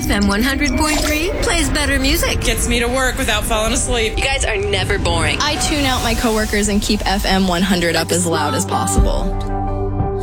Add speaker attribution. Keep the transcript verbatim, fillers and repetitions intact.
Speaker 1: F M one hundred point three plays better music.
Speaker 2: Gets me to work without falling asleep.
Speaker 3: You guys are never boring.
Speaker 4: I tune out my coworkers and keep F M one hundred up as loud as possible.